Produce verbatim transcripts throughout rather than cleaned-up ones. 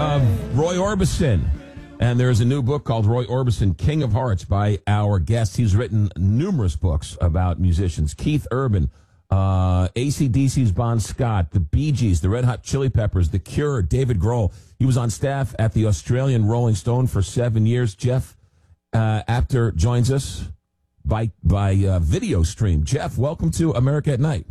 of Roy Orbison. And there's a new book called Roy Orbison, King of Hearts, by our guest. He's written numerous books about musicians. Keith Urban, uh, A C D C's Bon Scott, the Bee Gees, the Red Hot Chili Peppers, The Cure, David Grohl. He was on staff at the Australian Rolling Stone for seven years. Jeff uh, Apter joins us by, by uh, video stream. Jeff, welcome to America at Night.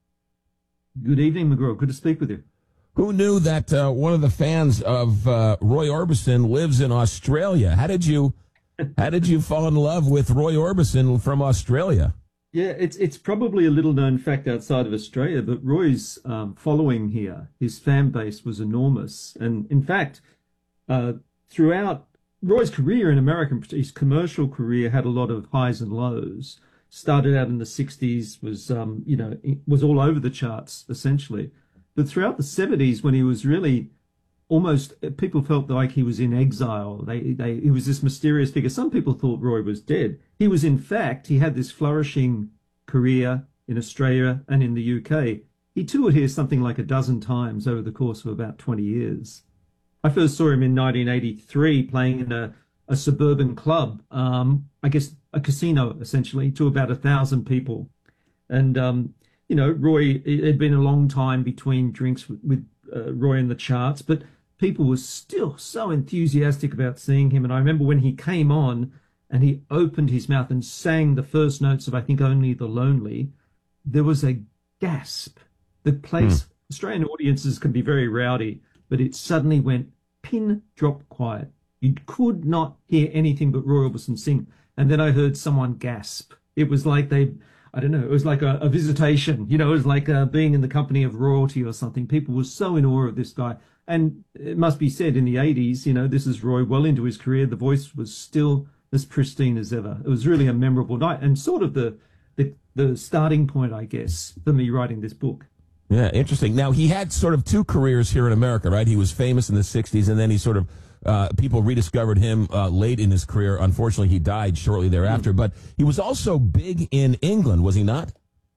Good evening, McGraw. Good to speak with you. Who knew that uh, one of the fans of uh, Roy Orbison lives in Australia? How did you how did you fall in love with Roy Orbison from Australia? Yeah, it's it's probably a little known fact outside of Australia, but Roy's um, following here, his fan base was enormous. And in fact, uh, throughout Roy's career in America, his commercial career had a lot of highs and lows. Started out in the sixties, was um, you know, was all over the charts essentially. But throughout the seventies, when he was really almost, people felt like he was in exile. They, they, he was this mysterious figure. Some people thought Roy was dead. He was, in fact, he had this flourishing career in Australia and in the U K. He toured here something like a dozen times over the course of about twenty years. I first saw him in nineteen eighty-three playing in a, a suburban club, um, I guess a casino, essentially, to about a thousand people. And, um, you know, Roy, it had been a long time between drinks with, with uh, Roy in the charts, but people were still so enthusiastic about seeing him. And I remember when he came on and he opened his mouth and sang the first notes of, I think, Only the Lonely, there was a gasp. The place, mm. Australian audiences can be very rowdy, but it suddenly went pin drop quiet. You could not hear anything but Roy Orbison sing. And then I heard someone gasp. It was like they... I don't know, it was like a, a visitation, you know, it was like uh, being in the company of royalty or something. People were so in awe of this guy. And it must be said, in the eighties, you know, this is Roy well into his career. The voice was still as pristine as ever. It was really a memorable night and sort of the, the, the starting point, I guess, for me writing this book. Yeah, interesting. Now, he had sort of two careers here in America, right? He was famous in the sixties, and then he sort of Uh, people rediscovered him uh, late in his career. Unfortunately, he died shortly thereafter. Mm. But he was also big in England, was he not?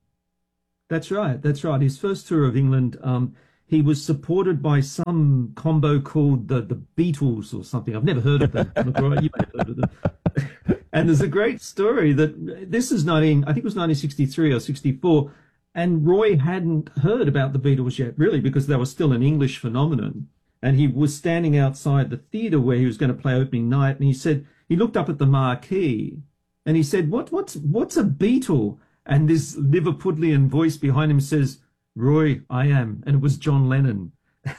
That's right. That's right. His first tour of England, um, he was supported by some combo called the, the Beatles or something. I've never heard of them. McGraw, you may have heard of them. And there's a great story that this is nineteen, I think it was nineteen sixty-three or sixty-four. And Roy hadn't heard about the Beatles yet, really, because they were still an English phenomenon. And he was standing outside the theatre where he was going to play opening night, and he said he looked up at the marquee, and he said, "What? What's what's a Beatle?" And this Liverpudlian voice behind him says, "Roy, I am," and it was John Lennon.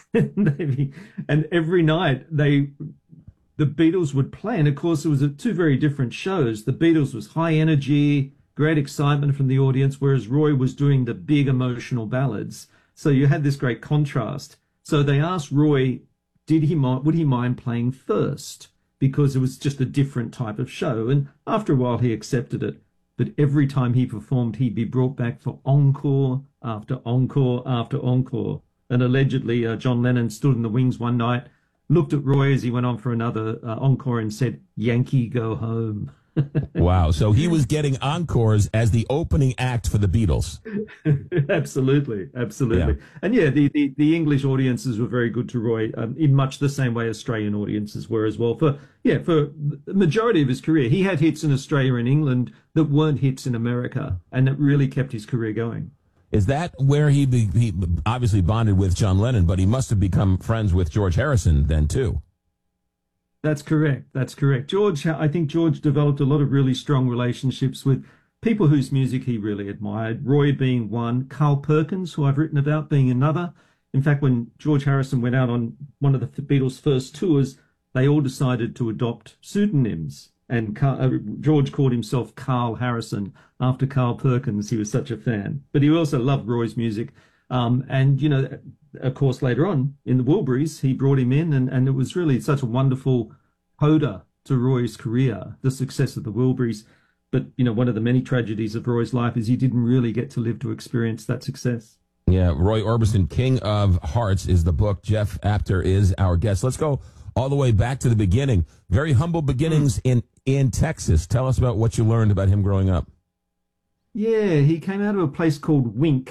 And every night they, the Beatles would play, and of course it was two very different shows. The Beatles was high energy, great excitement from the audience, whereas Roy was doing the big emotional ballads. So you had this great contrast. So they asked Roy, did he mind, would he mind playing first? Because it was just a different type of show. And after a while, he accepted it. But every time he performed, he'd be brought back for encore after encore after encore. And allegedly, uh, John Lennon stood in the wings one night, looked at Roy as he went on for another uh, encore and said, "Yankee, go home." Wow. So he was getting encores as the opening act for the Beatles. Absolutely. Absolutely. Yeah. And yeah, the, the, the English audiences were very good to Roy um, in much the same way Australian audiences were as well. For, yeah, for the majority of his career, he had hits in Australia and England that weren't hits in America, and that really kept his career going. Is that where he, be, he obviously bonded with John Lennon, but he must have become friends with George Harrison then too? That's correct. That's correct. George, I think George developed a lot of really strong relationships with people whose music he really admired, Roy being one, Carl Perkins, who I've written about, being another. In fact, when George Harrison went out on one of the Beatles' first tours, they all decided to adopt pseudonyms. And Carl, uh, George called himself Carl Harrison after Carl Perkins. He was such a fan. But he also loved Roy's music. Um, and, you know, of course, later on in the Wilburys, he brought him in, and, and it was really such a wonderful coda to Roy's career, the success of the Wilburys. But, you know, one of the many tragedies of Roy's life is he didn't really get to live to experience that success. Yeah, Roy Orbison, King of Hearts, is the book. Jeff Apter is our guest. Let's go all the way back to the beginning. Very humble beginnings in, in Texas. Tell us about what you learned about him growing up. Yeah, he came out of a place called Wink.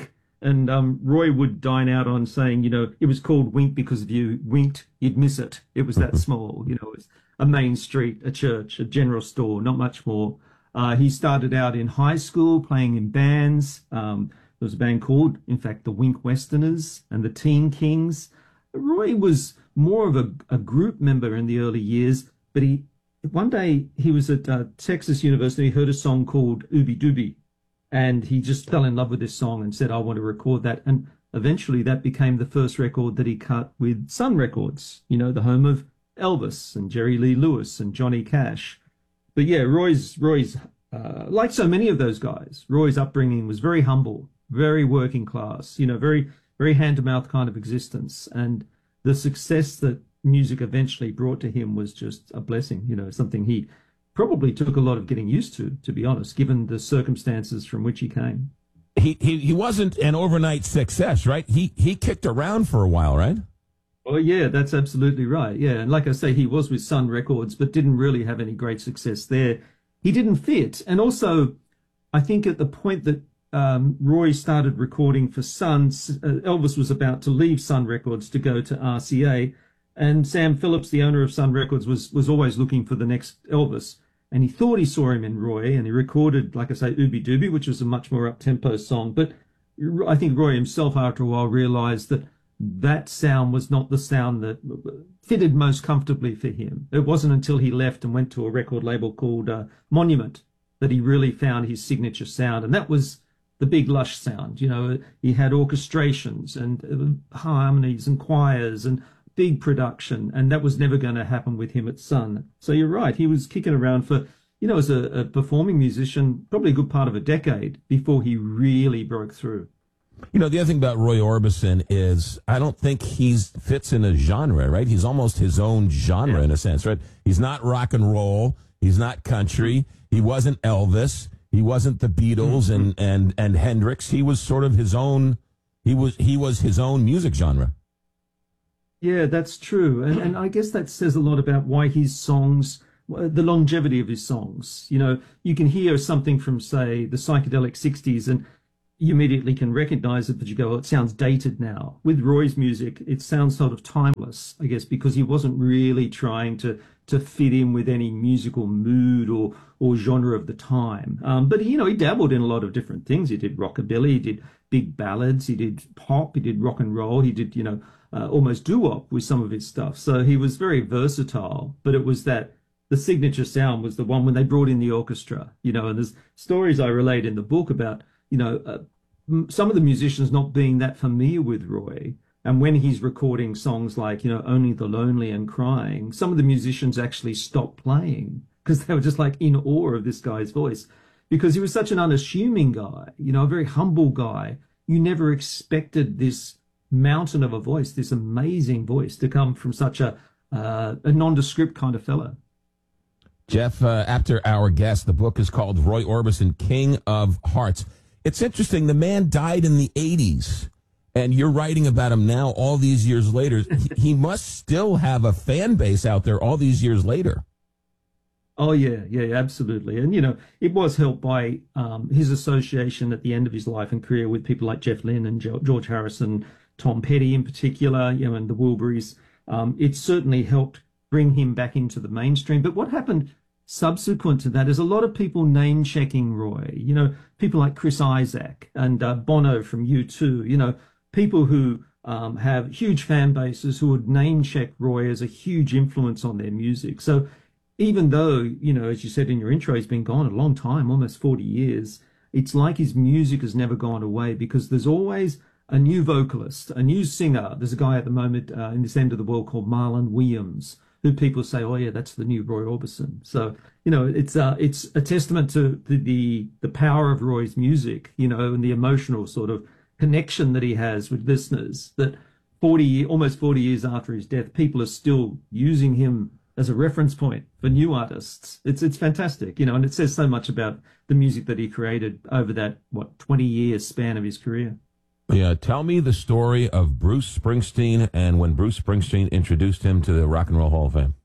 And um, Roy would dine out on saying, you know, it was called Wink because if you winked, you'd miss it. It was that small, you know, it was a main street, a church, a general store, not much more. Uh, he started out in high school playing in bands. Um, there was a band called, in fact, the Wink Westerners and the Teen Kings. Roy was more of a, a group member in the early years, but he one day he was at uh, Texas University, he heard a song called Ooby Dooby, and he just fell in love with this song and said, I want to record that. And eventually that became the first record that he cut with Sun Records, you know, the home of Elvis and Jerry Lee Lewis and Johnny Cash. But yeah, Roy's, Roy's uh, like so many of those guys, Roy's upbringing was very humble, very working class, you know, very, very hand-to-mouth kind of existence. And the success that music eventually brought to him was just a blessing, you know, something he probably took a lot of getting used to, to be honest, given the circumstances from which he came. He he, he wasn't an overnight success, right? He he kicked around for a while, right? Oh, yeah, that's absolutely right. Yeah. And like I say, he was with Sun Records, but didn't really have any great success there. He didn't fit. And also, I think at the point that um, Roy started recording for Sun, uh, Elvis was about to leave Sun Records to go to R C A. And Sam Phillips, the owner of Sun Records, was was always looking for the next Elvis. And he thought he saw him in Roy, and he recorded, like I say, Ooby Dooby, which was a much more up-tempo song. But I think Roy himself, after a while, realized that that sound was not the sound that fitted most comfortably for him. It wasn't until he left and went to a record label called uh, Monument that he really found his signature sound. And that was the big lush sound. You know, he had orchestrations and harmonies and choirs and big production, and that was never going to happen with him at Sun. So you're right, he was kicking around for, you know, as a, a performing musician, probably a good part of a decade before he really broke through. You know, the other thing about Roy Orbison is I don't think he fits in a genre, right? He's almost his own genre yeah. in a sense, right? He's not rock and roll. He's not country. He wasn't Elvis. He wasn't the Beatles mm-hmm. and, and, and Hendrix. He was sort of his own, he was, he was his own music genre. Yeah, that's true. And, and I guess that says a lot about why his songs, the longevity of his songs. You know, you can hear something from, say, the psychedelic sixties and you immediately can recognize it, but you go, oh, it sounds dated now. With Roy's music, it sounds sort of timeless, I guess, because he wasn't really trying to to fit in with any musical mood or or genre of the time. Um, but, you know, he dabbled in a lot of different things. He did rockabilly, he did big ballads, he did pop, he did rock and roll, he did, you know, uh, almost doo-wop with some of his stuff. So he was very versatile, but it was that the signature sound was the one when they brought in the orchestra, you know, and there's stories I relate in the book about, you know, uh, some of the musicians not being that familiar with Roy. And when he's recording songs like, you know, Only the Lonely and Crying, some of the musicians actually stopped playing because they were just like in awe of this guy's voice because he was such an unassuming guy, you know, a very humble guy. You never expected this mountain of a voice, this amazing voice to come from such a, uh, a nondescript kind of fellow. Jeff, uh, after our guest, the book is called Roy Orbison, King of Hearts. It's interesting. The man died in the eighties, and you're writing about him now all these years later. He must still have a fan base out there all these years later. Oh, yeah, yeah, absolutely. And, you know, it was helped by um, his association at the end of his life and career with people like Jeff Lynne and George Harrison, Tom Petty in particular, you know, and the Wilburys. Um, it certainly helped bring him back into the mainstream. But what happened subsequent to that is a lot of people name-checking Roy, you know, people like Chris Isaak and uh, Bono from U two, you know, people who um, have huge fan bases who would name-check Roy as a huge influence on their music. So even though, you know, as you said in your intro, he's been gone a long time, almost forty years, it's like his music has never gone away because there's always a new vocalist, a new singer. There's a guy at the moment uh, in this end of the world called Marlon Williams, who people say, oh yeah, that's the new Roy Orbison. So, you know, it's uh, it's a testament to the, the the power of Roy's music, you know, and the emotional sort of connection that he has with listeners, that forty, almost forty years after his death, people are still using him as a reference point for new artists. It's it's fantastic, you know, and it says so much about the music that he created over that, what, twenty year span of his career. Yeah, tell me the story of Bruce Springsteen and when Bruce Springsteen introduced him to the Rock and Roll Hall of Fame.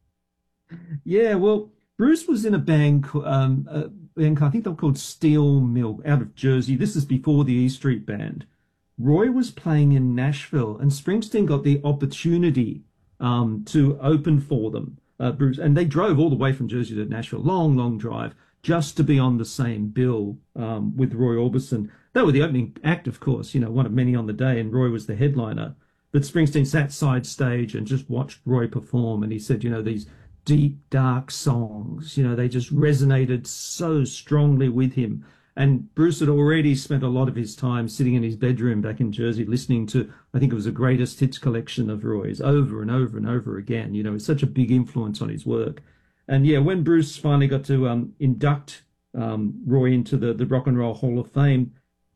Yeah, well, Bruce was in a band, um, a band I think they were called Steel Mill out of Jersey. This is before the E Street Band. Roy was playing in Nashville, and Springsteen got the opportunity um, to open for them. Uh, Bruce, and they drove all the way from Jersey to Nashville, long, long drive, just to be on the same bill um, with Roy Orbison. They were the opening act, of course, you know, one of many on the day, and Roy was the headliner. But Springsteen sat side stage and just watched Roy perform, and he said, you know, these deep, dark songs, you know, they just resonated so strongly with him. And Bruce had already spent a lot of his time sitting in his bedroom back in Jersey listening to, I think it was a greatest hits collection of Roy's over and over and over again. You know, it's such a big influence on his work. And yeah, when Bruce finally got to um, induct um, Roy into the, the Rock and Roll Hall of Fame,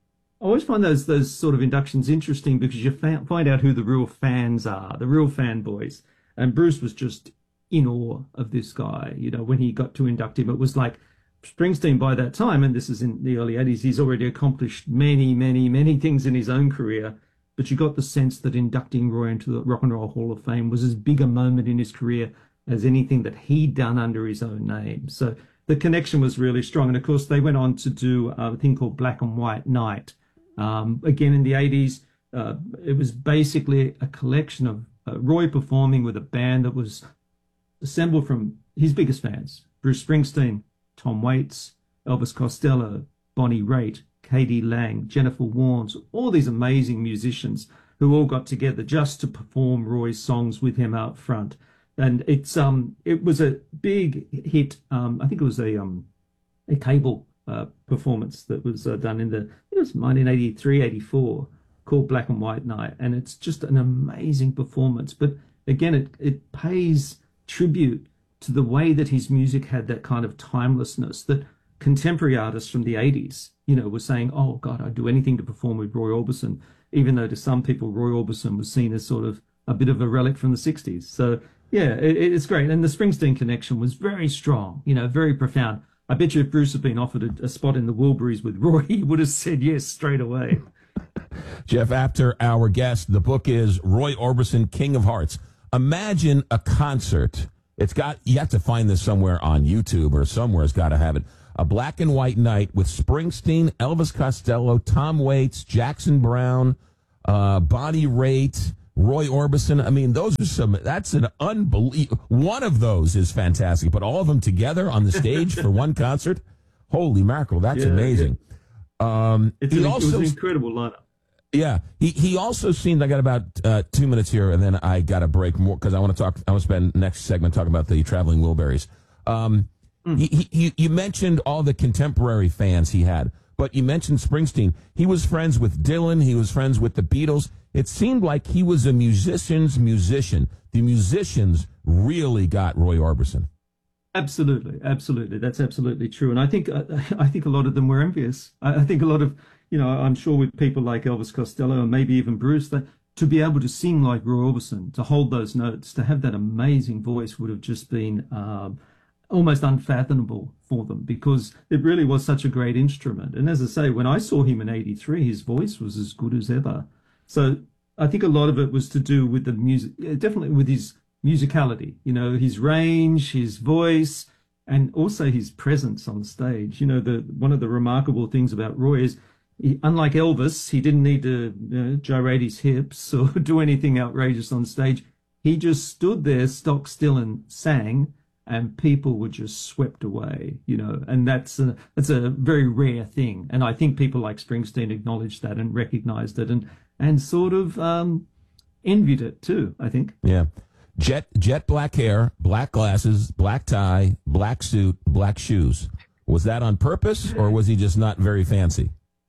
I always find those those sort of inductions interesting because you fa- find out who the real fans are, the real fanboys. And Bruce was just in awe of this guy. You know, when he got to induct him, it was like Springsteen by that time, and this is in the early eighties, he's already accomplished many, many, many things in his own career. But you got the sense that inducting Roy into the Rock and Roll Hall of Fame was as big a moment in his career as anything that he'd done under his own name. So the connection was really strong. And of course, they went on to do a thing called Black and White Night. Um, again, in the eighties, uh, it was basically a collection of uh, Roy performing with a band that was assembled from his biggest fans: Bruce Springsteen, Tom Waits, Elvis Costello, Bonnie Raitt, Katie Lang, Jennifer Warnes, all these amazing musicians who all got together just to perform Roy's songs with him out front. And it's um it was a big hit. Um, I think it was a um a cable uh, performance that was uh, done in the it was nineteen eighty-three, eighty-four, called Black and White Night, and it's just an amazing performance. But again, it it pays tribute to the way that his music had that kind of timelessness that contemporary artists from the eighties, you know, were saying, "Oh God, I'd do anything to perform with Roy Orbison," even though to some people Roy Orbison was seen as sort of a bit of a relic from the sixties. So yeah, it, it's great. And the Springsteen connection was very strong, you know, very profound. I bet you if Bruce had been offered a, a spot in the Wilburys with Roy, he would have said yes straight away. Jeff Apter, our guest. The book is Roy Orbison, King of Hearts. Imagine a concert. It's got, you have to find this somewhere on YouTube or somewhere. It's got to have it. A black and white night with Springsteen, Elvis Costello, Tom Waits, Jackson Browne, uh, Bonnie Raitt, Roy Orbison. I mean, those are some, that's an unbelievable, one of those is fantastic, but all of them together on the stage for one concert? Holy mackerel, that's yeah, amazing. Yeah. Um, it's he an, also, it was an incredible lineup. Yeah, he he also seemed. I got about uh, two minutes here, and then I got to break more because I want to talk. I want to spend next segment talking about the Traveling Wilburys. Um, mm. he, he, you mentioned all the contemporary fans he had, but you mentioned Springsteen. He was friends with Dylan. He was friends with the Beatles. It seemed like he was a musician's musician. The musicians really got Roy Orbison. Absolutely, absolutely. That's absolutely true. And I think uh, I think a lot of them were envious. I, I think a lot of, you know, I'm sure with people like Elvis Costello and maybe even Bruce, that to be able to sing like Roy Orbison, to hold those notes, to have that amazing voice would have just been um, almost unfathomable for them because it really was such a great instrument. And as I say, when I saw him in eighty-three, his voice was as good as ever. So I think a lot of it was to do with the music, definitely with his musicality, you know, his range, his voice, and also his presence on stage. You know, the one of the remarkable things about Roy is, he, unlike Elvis, he didn't need to you know, gyrate his hips or do anything outrageous on stage. He just stood there stock still and sang, and people were just swept away, you know, and that's a, that's a very rare thing. And I think people like Springsteen acknowledged that and recognized it and, and sort of um, envied it too, I think. Yeah. Jet jet black hair, black glasses, black tie, black suit, black shoes. Was that on purpose, or was he just not very fancy?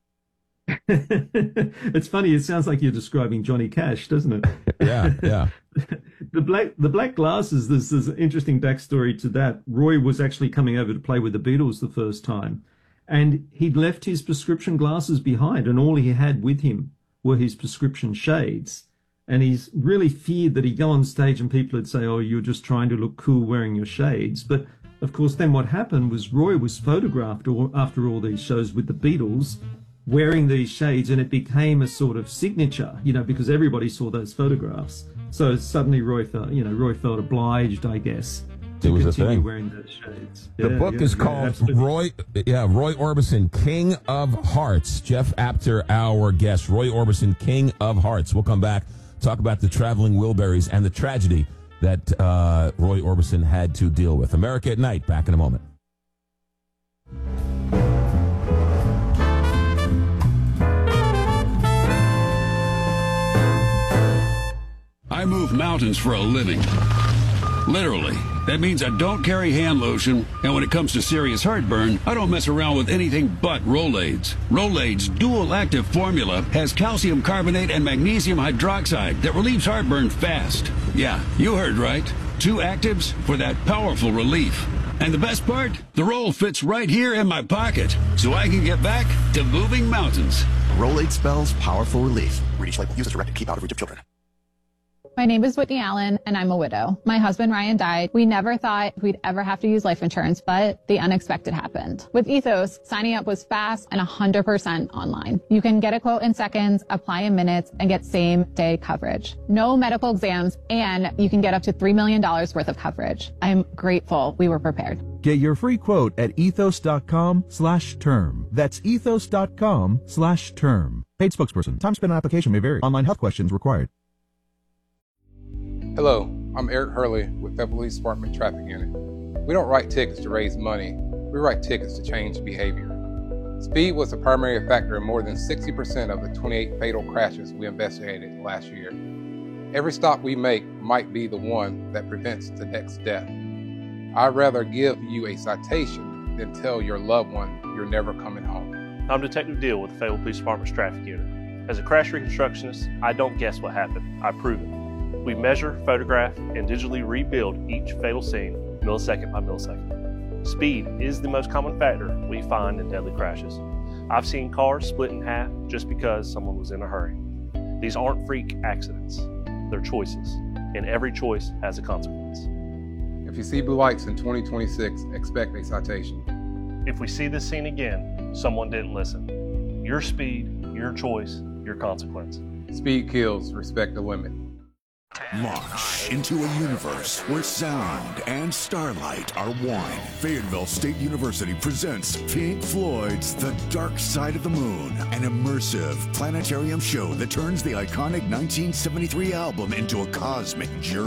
It's funny. It sounds like you're describing Johnny Cash, doesn't it? Yeah, yeah. The black the black glasses. There's, there's an interesting backstory to that. Roy was actually coming over to play with the Beatles the first time, and he'd left his prescription glasses behind, and all he had with him were his prescription shades. And he's really feared that he'd go on stage and people would say, "Oh, you're just trying to look cool wearing your shades." But of course, then what happened was Roy was photographed all, after all these shows with the Beatles wearing these shades, and it became a sort of signature, you know, because everybody saw those photographs. So suddenly Roy felt, you know, Roy felt obliged, I guess, to it was a continue thing. wearing those shades. The Yeah, book yeah, is yeah, called absolutely. Roy, yeah, Roy Orbison, King of Hearts. Jeff Apter, our guest. Roy Orbison, King of Hearts. We'll come back, talk about the traveling Wilburys and the tragedy that uh, Roy Orbison had to deal with. America at Night, back in a moment. I move mountains for a living. Literally. That means I don't carry hand lotion, and when it comes to serious heartburn, I don't mess around with anything but Rolaids. Rolaids' dual-active formula has calcium carbonate and magnesium hydroxide that relieves heartburn fast. Yeah, you heard right. Two actives for that powerful relief. And the best part? The roll fits right here in my pocket, so I can get back to moving mountains. Rolade spells powerful relief. Read each label. Use as directed. Keep out of reach of children. My name is Whitney Allen, and I'm a widow. My husband, Ryan, died. We never thought we'd ever have to use life insurance, but the unexpected happened. With Ethos, signing up was fast and one hundred percent online. You can get a quote in seconds, apply in minutes, and get same-day coverage. No medical exams, and you can get up to three million dollars worth of coverage. I'm grateful we were prepared. Get your free quote at ethos.com slash term. That's ethos.com slash term. Paid spokesperson. Time spent on application may vary. Online health questions required. Hello, I'm Eric Hurley with Federal Police Department Traffic Unit. We don't write tickets to raise money, we write tickets to change behavior. Speed was the primary factor in more than sixty percent of the twenty-eight fatal crashes we investigated last year. Every stop we make might be the one that prevents the next death. I'd rather give you a citation than tell your loved one you're never coming home. I'm Detective Deal with the Fayetteville Police Department's Traffic Unit. As a crash reconstructionist, I don't guess what happened, I prove it. We measure, photograph, and digitally rebuild each fatal scene millisecond by millisecond. Speed is the most common factor we find in deadly crashes. I've seen cars split in half just because someone was in a hurry. These aren't freak accidents, they're choices, and every choice has a consequence. If you see blue lights in twenty twenty-six, expect a citation. If we see this scene again, someone didn't listen. Your speed, your choice, your consequence. Speed kills, respect the limit. Launch into a universe where sound and starlight are one. Fayetteville State University presents Pink Floyd's The Dark Side of the Moon, an immersive planetarium show that turns the iconic nineteen seventy-three album into a cosmic journey.